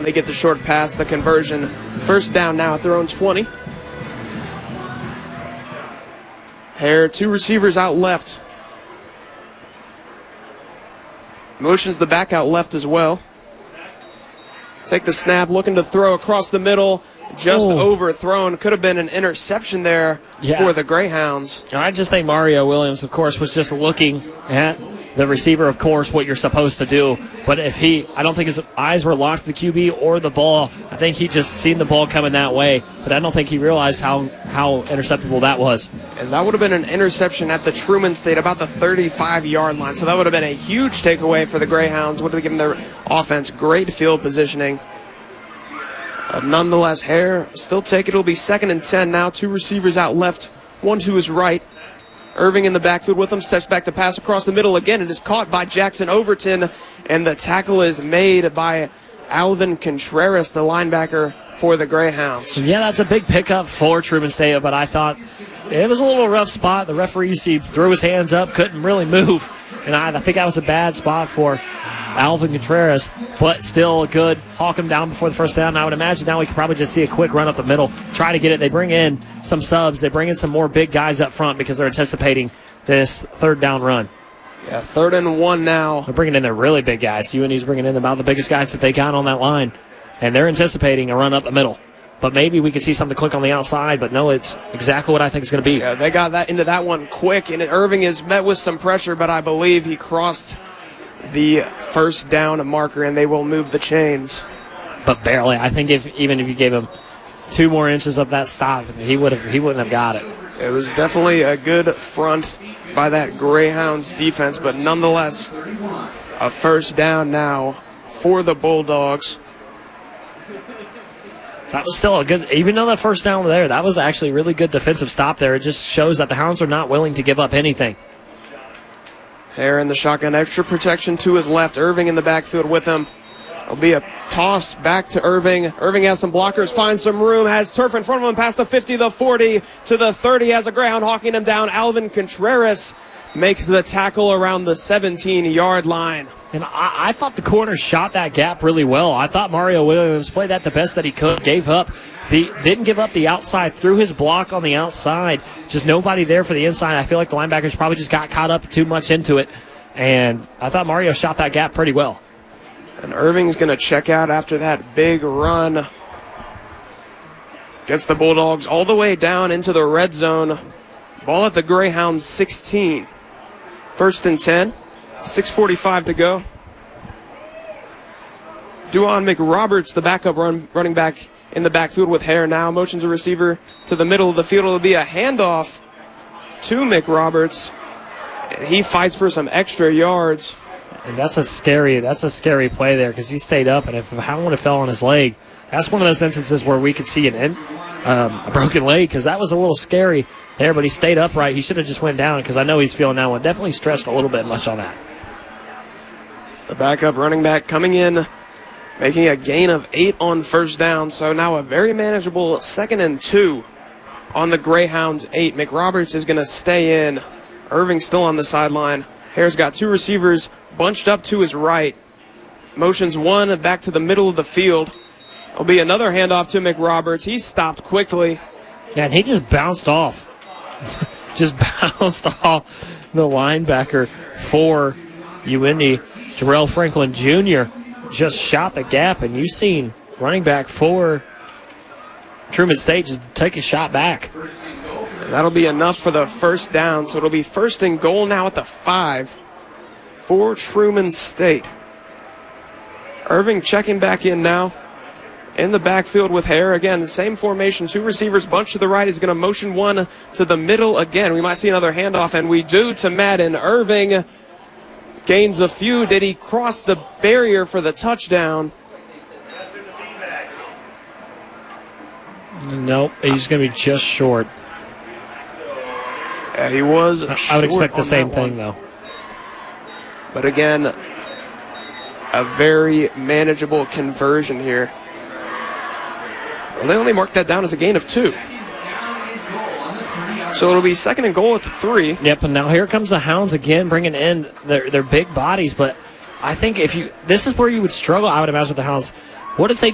They get the short pass, the conversion. First down now at their own 20. Hare, two receivers out left. Motions the back out left as well. Take the snap, looking to throw across the middle. Just overthrown. Could have been an interception there for the Greyhounds. I just think Mario Williams, of course, was just looking at the receiver, of course, what you're supposed to do. But I don't think his eyes were locked to the QB or the ball. I think he just seen the ball coming that way. But I don't think he realized how interceptable that was. And that would have been an interception at the Truman State, about the 35-yard line. So that would have been a huge takeaway for the Greyhounds. Would have given their offense great field positioning. Nonetheless, Hare still take it. It'll be 2nd and 10 now. Two receivers out left, one to his right. Irving in the backfield with him, steps back to pass across the middle. Again, it is caught by Jackson Overton, and the tackle is made by Alvin Contreras, the linebacker for the Greyhounds. Yeah, that's a big pickup for Truman State, but I thought it was a little rough spot. The referee, he threw his hands up, couldn't really move, and I think that was a bad spot for Alvin Contreras, but still a good hawk him down before the first down. I would imagine now we could probably just see a quick run up the middle, try to get it. They bring in some subs. They bring in some more big guys up front because they're anticipating this third down run. Yeah, 3rd and 1 now. They're bringing in their really big guys. UND's bringing in about the biggest guys that they got on that line, and they're anticipating a run up the middle. But maybe we could see something click on the outside, but no, it's exactly what I think it's going to be. Yeah, they got that into that one quick, and Irving is met with some pressure, but I believe he crossed the first down marker, and they will move the chains. But barely. I think even if you gave him 2 more inches of that stop, he wouldn't have got it. It was definitely a good front by that Greyhounds defense, but nonetheless, a first down now for the Bulldogs. That was still a good, even though that first down there, that was actually a really good defensive stop there. It just shows that the Hounds are not willing to give up anything. Hare in the shotgun, extra protection to his left. Irving in the backfield with him. It'll be a toss back to Irving. Irving has some blockers, finds some room, has turf in front of him past the 50, the 40, to the 30. Has a Greyhound hawking him down. Alvin Contreras makes the tackle around the 17-yard line. And I thought the corner shot that gap really well. I thought Mario Williams played that the best that he could. Didn't give up the outside, threw his block on the outside. Just nobody there for the inside. I feel like the linebackers probably just got caught up too much into it. And I thought Mario shot that gap pretty well. And Irving's going to check out after that big run. Gets the Bulldogs all the way down into the red zone. Ball at the Greyhounds 16. 1st and 10. 6:45 to go. Duan McRoberts, the backup running back in the backfield with Hare now. Motions a receiver to the middle of the field. It'll be a handoff to McRoberts. And he fights for some extra yards. And that's a scary play there because he stayed up, and if Howland would have fell on his leg, that's one of those instances where we could see a broken leg because that was a little scary there, but he stayed upright. He should have just went down because I know he's feeling that one. Definitely stressed a little bit much on that. The backup running back coming in, making a gain of 8 on first down, so now a very manageable 2nd and 2 on the Greyhounds 8. McRoberts is going to stay in. Irving still on the sideline. Hare's got 2 receivers bunched up to his right. Motions one back to the middle of the field. There'll be another handoff to McRoberts. He stopped quickly. Yeah, and he just bounced off. Just bounced off the linebacker for UIndy. Jarrell Franklin Jr. just shot the gap, and you've seen running back for Truman State just take a shot back. And that'll be enough for the first down, so it'll be 1st and goal now at the 5 for Truman State. Irving checking back in now in the backfield with Hare. Again, the same formation, 2 receivers bunched to the right. He's going to motion one to the middle again. We might see another handoff, and we do to Madden. Irving gains a few. Did he cross the barrier for the touchdown? Nope, he's going to be just short. Yeah, he was I would expect the same thing, though. But again, a very manageable conversion here. Well, they only marked that down as a gain of 2. So it'll be 2nd and goal at the 3. Yep, and now here comes the Hounds again, bringing in their big bodies. But I think this is where you would struggle, I would imagine, with the Hounds. What if they